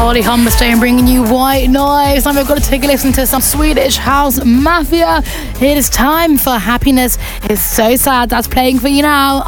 Ollie Humberstone bringing you White Noise. Now we've got to take a listen to some Swedish House Mafia. It is time for Happiness Is So Sad. That's playing for you now.